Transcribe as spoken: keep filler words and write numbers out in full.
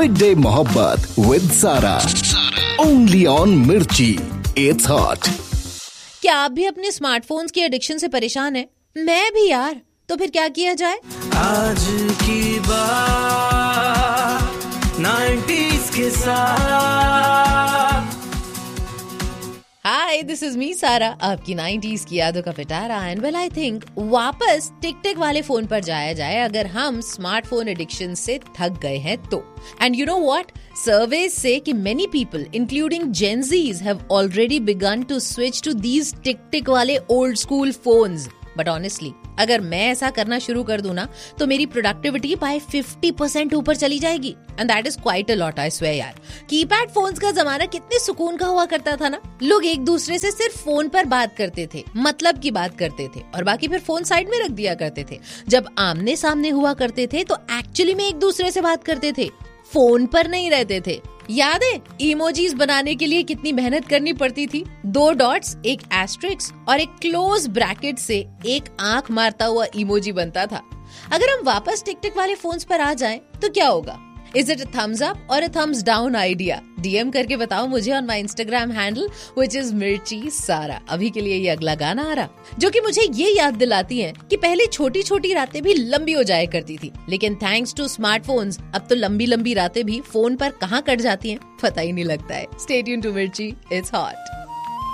Mid day मोहब्बत with सारा, only on मिर्ची, इट्स हॉट। क्या आप भी अपने स्मार्टफोन्स की एडिक्शन से परेशान हैं? मैं भी यार। तो फिर क्या किया जाए? आज की बात नाइंटीज़ के साथ। हाय, दिस इज मी सारा, आपकी नाइंटीज़ की यादों का पिटारा। एंड वेल आई थिंक वापस टिक टिक वाले फोन पर जाया जाए अगर हम स्मार्टफोन एडिक्शन से थक गए हैं तो। And you know what, surveys से कि many people including gen ज़ीज have already begin to switch to these टिक टिक वाले old school phones. But honestly अगर मैं ऐसा करना शुरू कर दूं ना तो मेरी प्रोडक्टिविटी बाय फिफ्टी परसेंट ऊपर चली जाएगी। And that is quite a lot, I swear यार। कीपैड फोन्स का जमाना कितने सुकून का हुआ करता था ना। लोग एक दूसरे से सिर्फ फोन पर बात करते थे, मतलब की बात करते थे और बाकी फिर फोन साइड में रख दिया करते थे। जब आमने सामने हुआ करते थे तो एक्चुअली में एक दूसरे से बात करते थे, फोन पर नहीं रहते थे। याद है इमोजीज बनाने के लिए कितनी मेहनत करनी पड़ती थी? दो डॉट्स, एक एस्ट्रिक्स और एक क्लोज ब्रैकेट से एक आंख मारता हुआ इमोजी बनता था। अगर हम वापस टिक टिक वाले फोन्स पर आ जाएं तो क्या होगा? Is it a thumbs up और a thumbs down idea? DM करके बताओ मुझे on my Instagram handle which is मिर्ची सारा। अभी के लिए ये अगला गाना आ रहा जो कि मुझे ये याद दिलाती है कि पहले छोटी छोटी रातें भी लंबी हो जाया करती थी, लेकिन थैंक्स टू स्मार्टफोन्स अब तो लंबी लंबी रातें भी फोन पर कहाँ कट जाती हैं पता ही नहीं लगता है। स्टे ट्यून्ड टू मिर्ची, इट्स हॉट।